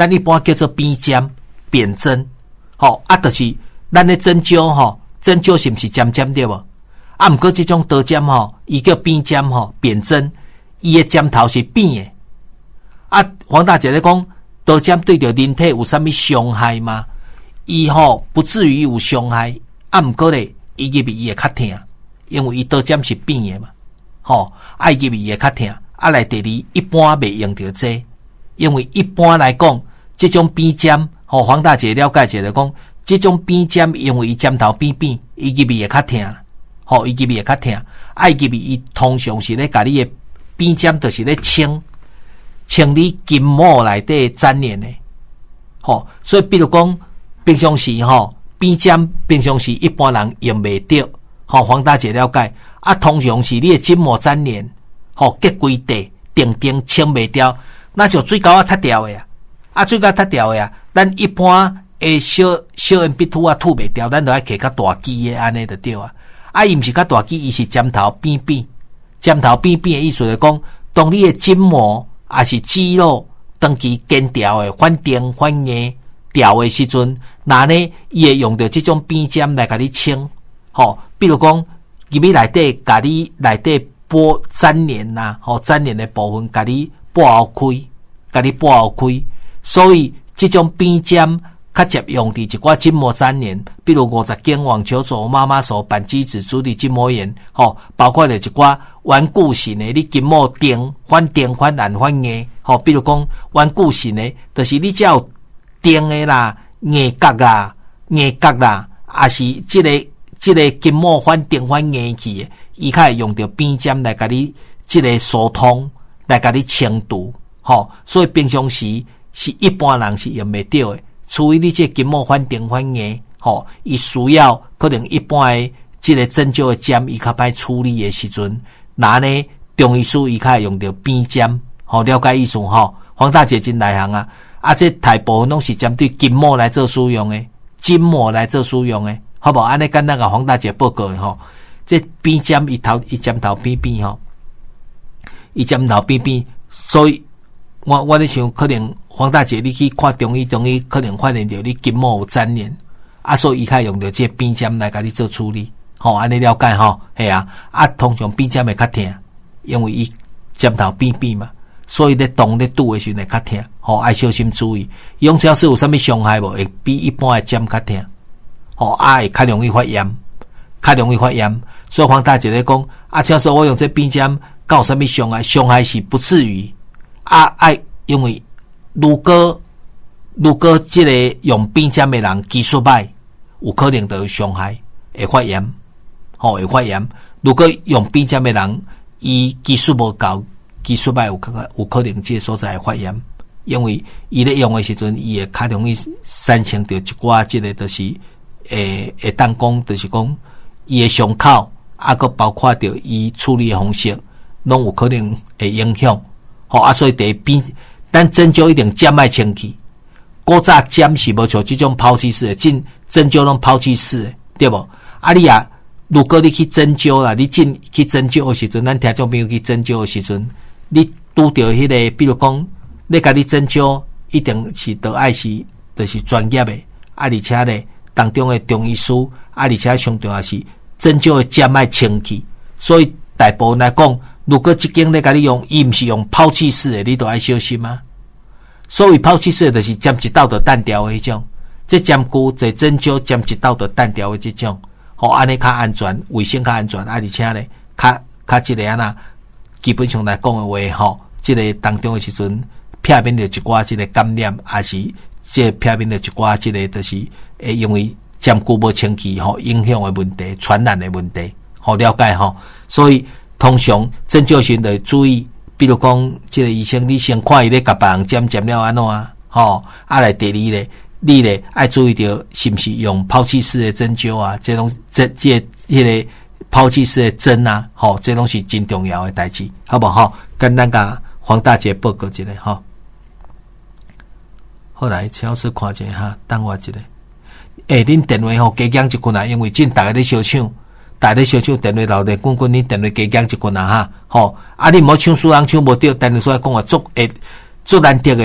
咱一般叫做扁针、扁针，就是咱的针灸针灸是不是尖尖对无？毋过这种刀尖伊叫扁尖扁针，伊的尖头是扁的。黄大姐咧讲，刀尖对着人体有啥物伤害吗？伊不至于有伤害，毋过咧，伊入面伊会较痛，因为伊刀尖是扁的嘛，入面伊会较痛。来第二，一般袂用到这，因为一般来讲，这种扁尖，黄大姐了解者来讲，这种扁尖，因为伊尖头扁扁，伊入面会较痛，伊入面会较痛。入面伊通常是咧甲你的扁尖，就是咧清你筋膜内底粘连的，所以比如讲，平常时扁尖，平常时一般人用袂到，黄大姐了解，通常是你的筋膜粘连。结规地定清袂掉，那就水沟脱掉的水沟脱掉的咱一般诶小圆笔吐吐袂掉，咱就要摕较大支的安尼就对伊毋是较大支，伊是尖头扁扁的意思就是讲，当你的筋膜还是肌肉长期坚调的反定反硬调的时阵，那呢伊会用到这种扁尖来甲你清，比如讲入面内底甲你内底剥粘连粘连的部分，甲你剥开，所以这种扁尖较接用伫一寡筋膜粘连，比如50根网球肘、妈妈手、扳机指、足底筋膜炎，包括了一寡顽固性的，你筋膜反烂反硬，比如讲顽固性的，就是你只有定的啦、硬角啦，还是这个筋膜反定反硬去的。伊较会用到扁尖来甲你这个疏通，来甲你清除，所以平常时是一般人是用袂到的，除非你这筋膜反定反硬，伊需要可能一般的这个针灸的尖，伊较歹处理的时阵，那呢中医师伊较会用到扁尖，了解意思黄大姐真内行这大部分拢是针对筋膜来做使用的，好不好？安尼简单甲黄大姐报告的这扁尖伊尖头扁扁所以我咧想，可能黄大姐你去看中医可能发现到你筋膜有粘连，所以伊较用到这扁尖来甲你做处理，安尼了解系通常扁尖会较痛，因为伊尖头扁扁嘛，所以咧动咧拄的时阵会较痛，爱小心注意。用小是有啥物伤害无？会比一般的尖较痛，会较容易发炎。所以黄大姐咧讲，假设我用这扁尖，有啥物伤害？伤害是不至于因为如果这个用扁尖的人技术歹，有可能就有伤害，会发炎。如果用扁尖的人，伊技术无够，技术歹有可能这个所在会发炎，因为伊咧用的时阵，伊会较容易产生到一寡这个就是会当讲就是讲伊的伤口，个包括着伊处理的方式，拢有可能会影响。所以第一边，咱针灸一定尖爱清气。古早尖是无像这种抛弃式的，针灸拢抛弃式的，对无？你如果你去针灸啦，你去针灸的时阵，咱听众朋友去针灸的时阵，你拄到迄个，比如讲，你甲你针灸，一定是都爱是，就是专业的，而且咧当中的中医师，而且上重要是针灸的尖爱清气。所以大部分来讲，如果这间咧甲你用，伊毋是用抛弃式的，你都爱小心啊。所谓抛弃式的，就是尖一道就断掉的迄种，这针灸这针灸尖一道就断掉的这种，安尼较安全，卫生较安全，而且咧较这个那基本上来讲的话，这个当中的时阵，避免了一寡这个感染，还是这避免了一寡这个就是因为针灸无清气影响的问题、传染的问题，了解所以通常针灸时就注意，比如讲这个医生，你先看伊咧甲别人针了安怎来第二咧，你咧爱注意到是不是用抛弃式的针灸啊？这种个抛弃式的针啊，这拢是真重要的代志，好不好？跟咱甲黄大姐报告一下后来超市看一下等我一下。恁电话加减一群啊，因为真大家咧小抢。大家小抢电话留咧，滚，恁电话加减一群啊你毋好抢输人抢无着，但是所以讲做难得的，你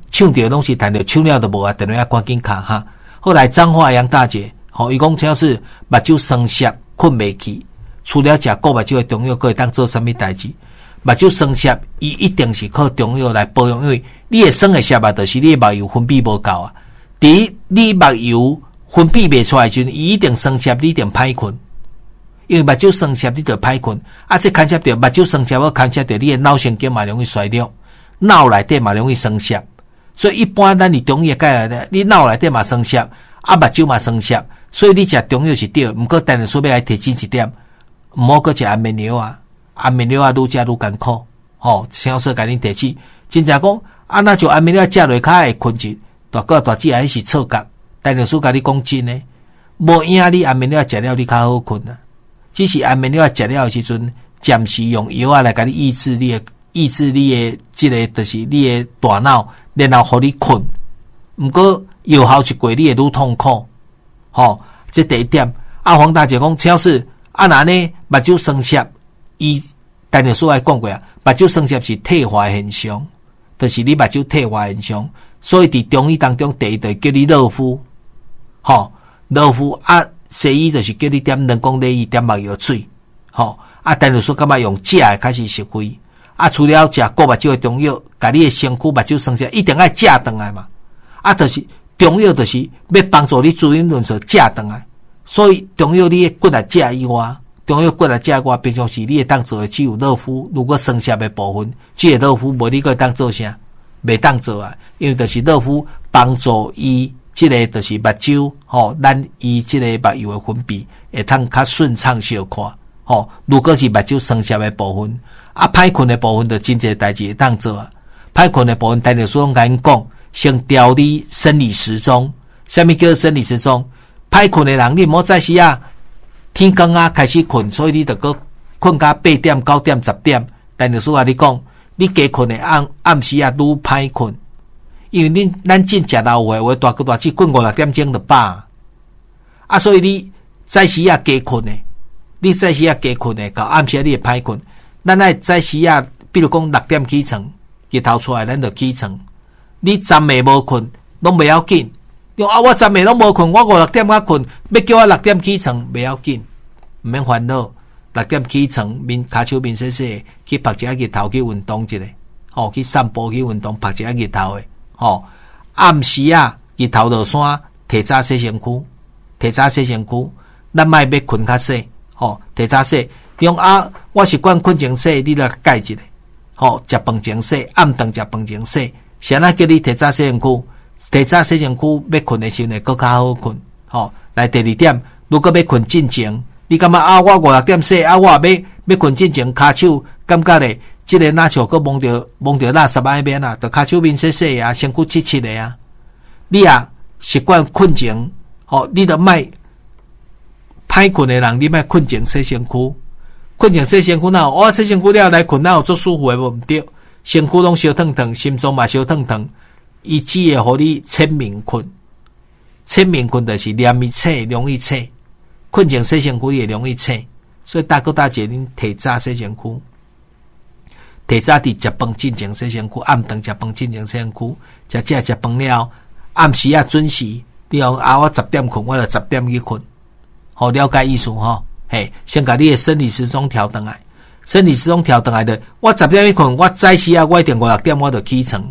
唱着拢是弹着唱了都无啊，电话赶紧卡哈。后来彰化杨大姐，伊讲只要是目睭酸涩困袂去，除了食顾目睭的中药，可以当做什么代志？目睭酸涩，伊一定是靠中药来保养，因为你的酸的涩啊，就是你的目油分泌无够啊。第一，你目油分泌袂出来的时阵，伊一定酸涩，你一定歹困。因为目睭酸涩，你就歹困。这牵涉到目睭酸涩，我牵涉到你的脑神经嘛容易衰弱，脑内底嘛容易酸涩。所以一般咱伫中医界来的，你脑内底嘛酸涩，目睭嘛酸涩，所以你食中药是对。毋过等下说要来提醒一点，毋好搁食安眠药啊，安眠药愈食愈艰苦。请说甲恁提醒，真正讲那就安眠药食落较会困去，大哥大姐还是错觉。等下说甲你讲真诶，无影你安眠药食了你较好困啊。只是安眠药食了的时阵，暂时用药啊来甲你抑制你的即个就是你的大脑，然后互你困。毋过药效一过，你会愈痛苦。这第一点。黄大姐讲，只要是那呢，目睭酸涩，伊等下所爱讲过啊，目睭酸涩是退化现象，就是你目睭退化现象。所以伫中医当中，第一就叫你热敷，热敷西医就是叫你点人工泪液，点目药水，等下说干嘛用食的开始食开，除了食顾目睭的中药，甲你的身躯目睭酸涩一定要食转来嘛，就是中药就是要帮助你滋阴润湿食转来，所以中药你的骨来食以外，中药骨来食以外，平常时你会当做的只有热敷，如果酸涩的部分，这个热敷无你个当做啥，袂当做啊，因为就是热敷帮助伊。这个就是目睭，咱伊这个目油的分泌会通较顺畅小看，如果是目睭酸涩的部分，歹困的部分就真侪代志会当做啊。歹困的部分，等下所甲因讲，先调你生理时钟。什么叫生理时钟？歹困的人，你莫早时天光开始困，所以你就搁困到8点、9点、10点。等下所甲你讲，你加困的暗时愈歹困。因为咱真食老话，大哥大姐困5、6点钟就饱，所以你早时加困的，你早时加困的，到暗时你会歹困。咱爱早时比如讲6点起床，日头出来咱就起床。你昨暝无困，拢袂要紧。我昨暝拢无困，我5、6点仔困，要叫我6点起床，袂要紧，毋免烦恼。6点起床，骹手面洗洗，去拍一下日头去运动一下，去散步去运动，拍一下日头的。暗时日头落山，提早洗身躯，咱莫要困较细，提早洗。我习惯困前洗，你来改一下，食饭前洗，暗顿食饭前洗，谁叫你提早洗身躯？提早洗身躯，要困的时候会更较好困。来第二点，如果要困进前，你感觉我5、6点洗，我要困进前，骹手感觉咧。这个哪像搁摸着垃圾那边就骹手面洗洗身躯湿湿的你习惯困前，你就莫歹困的人，你莫困前洗身躯，困前洗身躯我洗身躯了来困有足舒服的无毋对，身躯拢烧烫烫，心脏嘛烧烫烫，伊只会互你浅眠困，浅眠困就是黏伊醒，容易醒，困前洗身躯也容易醒，所以大哥大姐恁提早洗身躯。提早伫食饭进前洗身躯，暗顿食饭进前洗身躯，食饭了，暗时准时。你我10点困，我就10点去困。了解意思先把你的生理时钟调回来，生理时钟调回来的，我10点去困，我早时我一定5、6点我就起床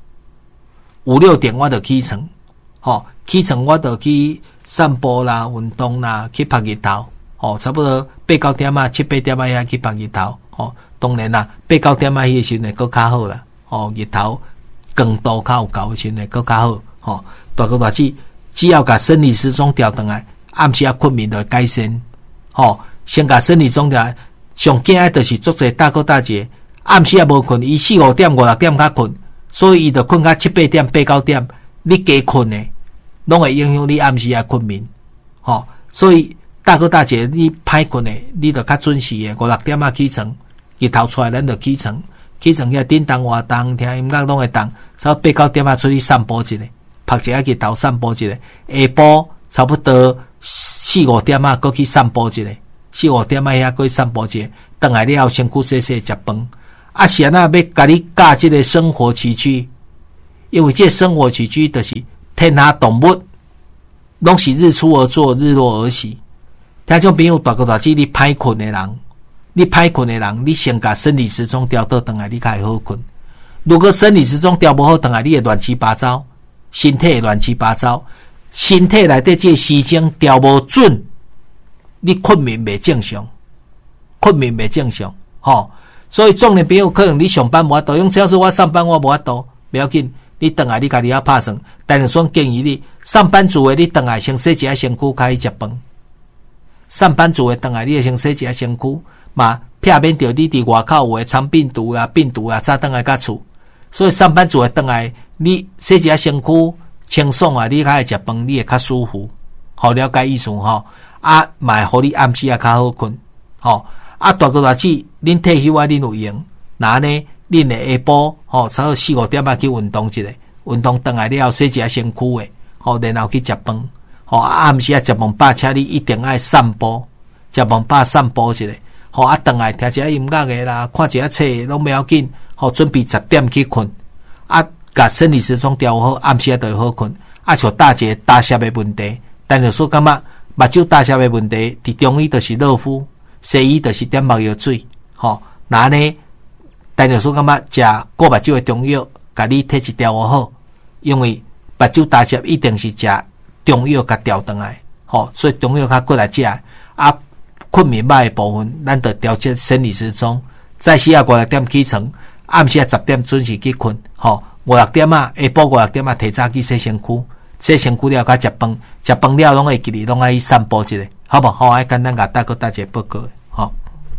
，5、6点我就起床。起床我就去散步啦、运动啦，去晒日头。差不多8、9点7、8点遐去晒日头。当然啦，8、9点迄个时阵会较好啦。日头光度较有够的时阵会较好。大哥大姐，只要把生理时钟调回来，暗时困眠就会改善。先把生理钟调，上惊的就是足侪大哥大姐暗时无困，伊4、5点、5、6点较困，所以伊就困到7、8点、8、9点，你加困的，拢会影响你暗时困眠。所以大哥大姐，你歹困的，你就较准时的5、6点起床。日头出来，咱就起床遐叮当活动，听音乐拢会动。差不多8、9点出去散步一下，拍一下日头散步一下。下晡差不多4、5点搁去散步一下，4、5点遐搁去散步一下。回来了后，身躯洗洗食饭。是要甲你教这个生活起居， 因为这生活起居就是天下动物拢是日出而作，日落而息。听种朋友大哥大姐，你歹困的人，你先甲生理时钟调倒转来，你才会好困。如果生理时钟调不好转来，你会乱七八糟，身体会乱七八糟，身体内底这个时钟调无准，你困眠袂正常，吼。所以众人朋友可能你上班无法度，用只要是我上班我无法度，不要紧，你转来你家己要拍算。但是说建议你上班族的，你转来先洗一下身躯，开始食饭。上班族的转来，你会先洗一下身躯，嘛避免着你伫外口有诶藏病毒啊、早转来甲厝。所以上班族的转来，你洗一下身躯清爽啊，你开始食饭，你会较舒服。好了解意思吼，啊，嘛互你暗时也较好困，吼。啊，大哥大姐，恁退休啊，恁有闲，那呢，恁的下晡吼，差不多4-5点啊去运动一下，运动回来了后洗一下身躯的，吼，然后去食饭，吼，暗时啊食饭饱，请你一定爱散步，食饭饱散步一下，吼，啊，回来听一下音乐的啦，看一下册拢不要紧，吼，准备10点去困，啊，甲生理时钟调好，暗时啊就会好困，啊，像大姐大舌的问题，但是说感觉目睭大舌的问题，伫中医就是热敷。西医就是点目药水，吼，那呢？但是说感觉食过目睭的中药，甲你体质调好，因为目睭大舌一定是食中药甲调转来，吼，所以中药较过来食。啊，困眠歹的部分，咱得调节生理时钟，早时啊5-6点起床，暗时啊10点准时去困，吼，5-6点啊，下晡5-6点啊，提早去洗身躯，洗身躯了甲食饭，食饭了拢会记哩，拢爱去散步一下，好不好？爱简单甲大家报告。好，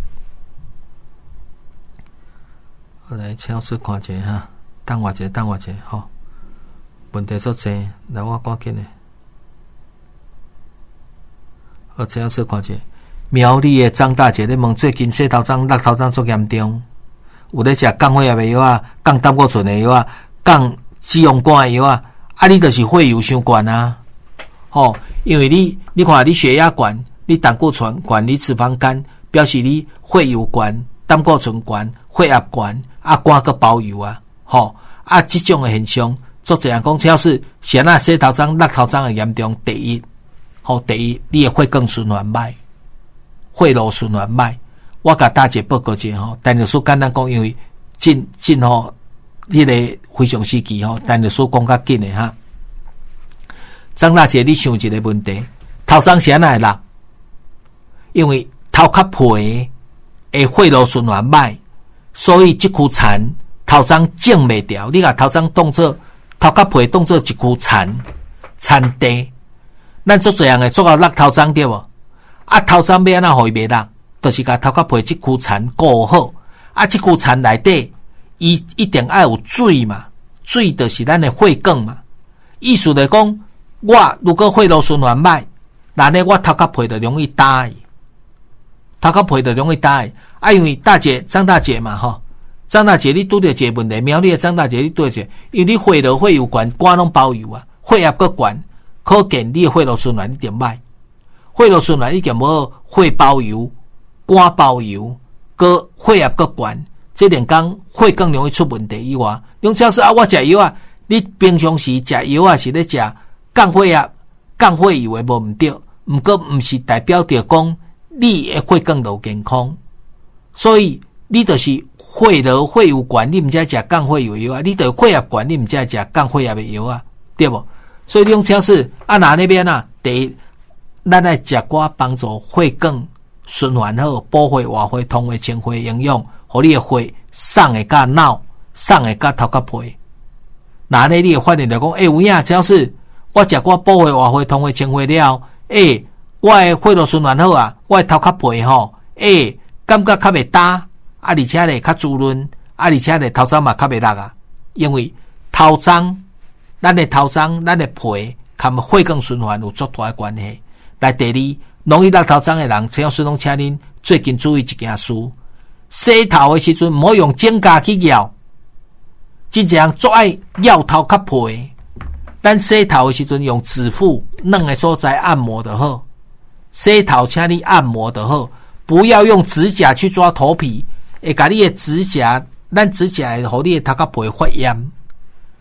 我来超市看一下哈，等我一下，吼，问题所在，来我赶紧的，我超市看一下，苗栗的张大姐咧问，最近洗头脏、落头脏足严重，有咧食降血压的药啊、降胆固醇的药啊、降脂肪肝的药啊，啊，你就是血油伤悬啊，吼，因为你看你血压悬，你胆固醇悬，你脂肪肝。表示你血油悬、胆固醇悬、血压悬，啊肝个包油啊，吼啊，这种的现象，做这样讲，只要是先那洗头脏、落头脏的严重，第一，你的血更循环歹，血路循环歹。我甲大姐报告一下吼，但是说简单讲，因为进吼，迄个非常时期吼，但是说讲较紧的哈。张大姐，你想一个问题，头脏是安怎会落？因为头壳皮的血路循环歹，所以这躯残头脏整袂掉。你甲头脏当作头壳皮当作一躯残地，咱做这样的做到落头脏对无？啊，头脏要安怎互伊袂落？就是甲头壳皮这躯残顾好。啊，这躯残内底伊一定爱有水嘛，水就是咱的血管嘛。意思来讲，我如果血路循环歹，那呢我头壳皮就容易呆。头壳皮就容易呆，啊，因为张大姐嘛吼，张大姐你拄着一个问题，苗栗的张大姐你拄着一个，因为你血流血油悬，肝拢包油啊，血压阁悬，可见你的血路循环一定歹，血路循环已经无好，血包油、肝包油，阁血压阁悬，这两工血更容易出问题以外，用超市啊，我食药啊，你平常时食药啊是咧食降血压、降血油的无毋对，毋过毋是代表着讲。你的血管就健康，所以你就是血流血油悬，你毋才食降血油的药啊；你就血压悬，你毋才食降血压的药啊，对无？所以你用超市啊，那边啊，第一，咱来食寡帮助血管循环好，补血、活血、通血、清血营养，互你的血送会甲脑，送会甲头壳皮。那你会发现着讲，有影，只要是我食寡补血、活血、通血、清血了，我的血路循环好啊，我的头壳皮吼，感觉较袂焦，啊，而且咧较滋润，啊，而且咧头脏嘛较袂落啊，因为头脏，咱的头脏，咱的皮，含血管循环有足大的关系。来第二，容易落头脏的人，陈老师拢请恁最近注意一件事：洗头的时阵，唔好用指甲去咬，真正最爱咬头壳皮。咱洗头的时阵，用指腹软的所在按摩就好。洗头请你按摩就好，不要用指甲去抓头皮，会甲你的指甲，咱指甲会互你的头壳皮发炎。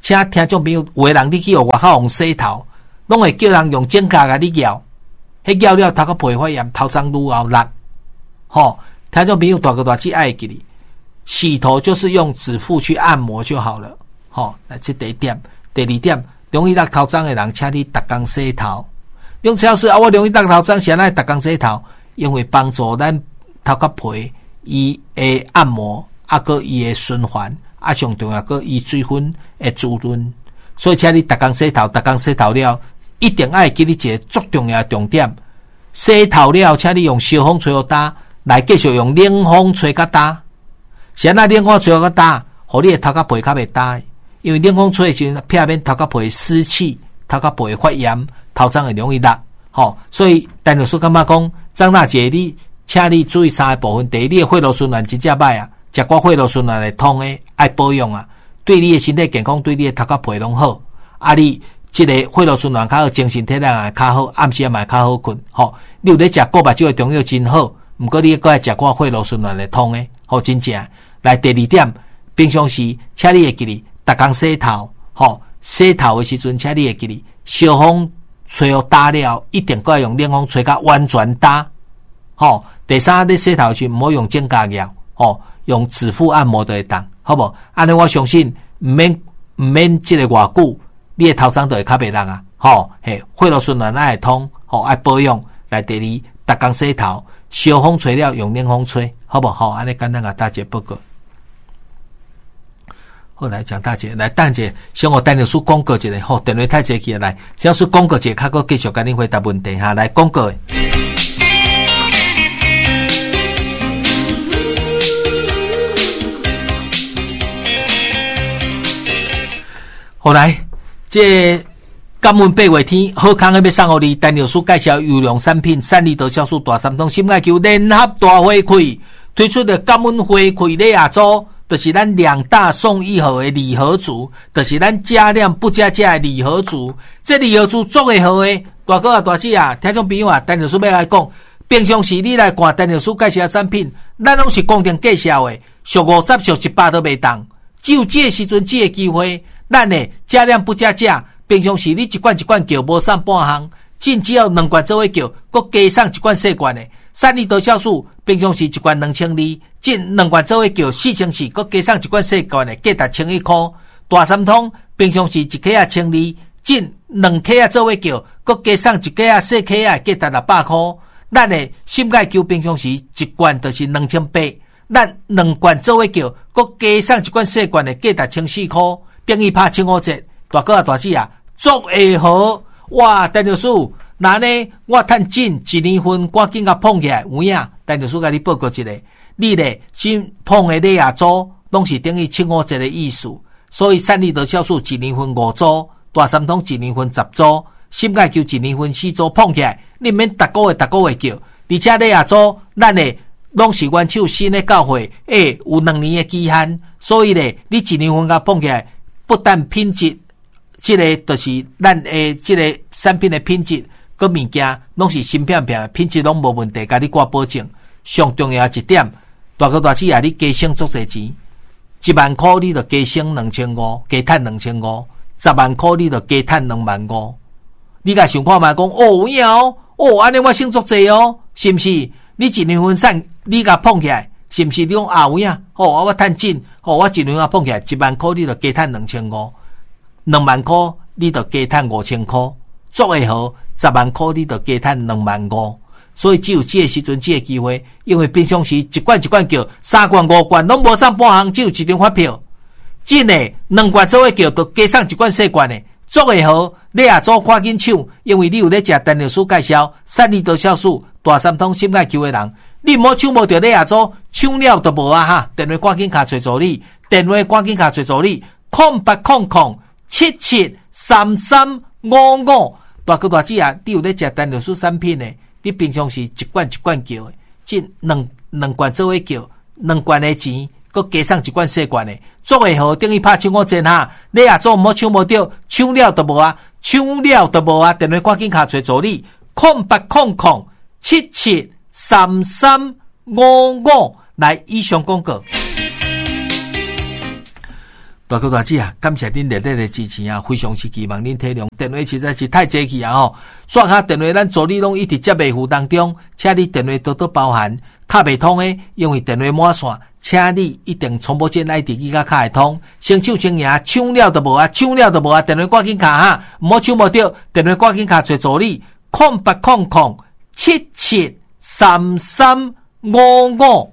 请听众朋友，有的人你去外口用洗头，拢会叫人用指甲甲你咬，迄咬了头壳皮发炎，头鬃愈后辣。吼，听众朋友大哥大姐爱记哩，洗头就是用指腹去按摩就好了。吼，来这第一点，第二点，容易落头鬃的人，请你逐工洗头。用超市啊，我容易落头鬃，是安怎逐工洗头？因为帮助咱头壳皮伊的按摩，啊个伊的循环，啊上重要个伊水分的滋润。所以请你逐工洗头，逐工洗头了，一定爱记你一个足重要的重点。洗头了，请你用烧风吹互干，来继续用冷风吹甲干。是安怎冷风吹甲干，互你的头壳皮较袂干。因为冷风吹的时阵，避免头壳皮湿气，头壳皮发炎，头鬃会容易辣。吼，所以陈律师感觉讲，张大姐你，请你注意三个部分。第一，你的血路循环真正歹啊，食过血路循环会通的，爱保养啊，对你的身体健康，对你的头壳皮拢好。啊，你这个血路循环较好，精神体力也较好，暗时也嘛较好困。吼，你有咧食果目酒的中药真好，毋过你搁爱食过血路循环会通的，好真正。来第二点，平常时，请你会记哩，逐工洗头，吼，洗头的时阵，请你会记哩，烧风吹互干了，一定搁要用冷风吹甲完全干。吼，第三，你洗头时毋好用指甲咬，吼，用指腹按摩就会当，好无？安尼我相信毋免即个偌久，你的头鬃就会较袂辣啊。吼，嘿，血路循环爱通，吼，爱保养。来第二，逐工洗头，烧风吹了用冷风吹，好无？吼，安尼简单甲大家报告。好，来讲大姐，来等者，先我陈律师广告一下，吼，电话太济去来，只要是广告者，较搁继续甲恁回答问题哈，来广告。好来，这感恩8月天，好康的要送予你，陈律师介绍优良产品，善利多销售大三通，心爱求联合大回馈，推出的感恩回馈礼亚洲。就是咱2大送1盒的礼盒组，就是咱加量不加价的礼盒组。这礼盒组做会好的，大哥啊、大姐啊，听众朋友啊，陈律师要来讲，平常时你来看陈律师介绍的产品，咱拢是公定介绍的，俗50俗100都袂当。只有这个时阵，这个机会，咱的加量不加价。平常时你一罐一罐叫无送半项，进只要2罐做伙叫，搁加送1罐小罐的。善利多销售，平常时1罐2200，进2罐做伙叫4400，搁加送1罐小罐的，价值1100块。大三通平常时1克啊1200，进2克啊做伙叫，搁加送1克啊小克啊，价值600块。咱的心钙球平常时1罐就是2800，咱2罐做伙叫，搁加送1罐小罐的，价值1400块，等于拍7-5折。大哥啊、大姐啊，做会好哇！陈律师。那呢，我趁紧1年份，赶紧甲碰起来，有影？陈律师甲你报告一下，你咧新碰的礼亚组，拢是等于7-5折的意思。所以善利的销售1年份5组，大三通1年份10组，心钙球1年份4组碰起来，你免逐个月叫。而且礼亚组，咱的拢是元首新的教会，有2年的期限，所以咧，你1年份甲碰起来，不但品质，这个就是咱的这个产品的品质。个物件拢是新片片，品质拢无问题，甲你挂保证。上重要一点，大哥大姐啊，你加省足侪钱，1万块你就加省2500，加赚2500；10万块你就加赚25000。你甲想看嘛？讲有影哦，安尼我省足侪哦，是毋是？你1年份送，你甲碰起来，是毋是？你讲有影？我趁紧，我1年啊碰起来，1万块你就加赚2500；2万块你就加赚5000块，做会好。10万块你就加赚25000，所以只有这个时阵这个机会，因为平常时1罐1罐叫3罐5罐拢无送半项，只有1张发票。真的2罐做伙叫，就加送1罐小罐的，做会好，你也做赶紧抢，因为你有咧食陈律师介绍，善利多销售大三通心爱球的人，你莫抢无着你也做，抢了就无啊哈！电话赶紧卡找助理，电话赶紧卡找助理，0800773355。大哥大姐啊，你有咧食陈律师产品的，你平常时1罐1罐叫的，即两罐做伙叫，2罐的钱，搁加上1罐小罐的，做会好等于拍7-5折哈。你也做毋好抢无着，抢了就无啊，电话赶紧卡找助理，0800773355。来，以上广告。 大哥大姐啊，感谢恁热烈的支持啊，非常是期望恁体谅。电话实在是太济气啊吼，刷卡电话咱助理拢一直接袂赴当中，请你电话多多包涵。卡袂通的，因为电话满线，请你一定重播键来伫伊甲卡会通。先手先赢，抢了都无啊，抢了都无啊，电话赶紧卡哈，毋好抢无着，电话赶紧卡找助理，0800773355。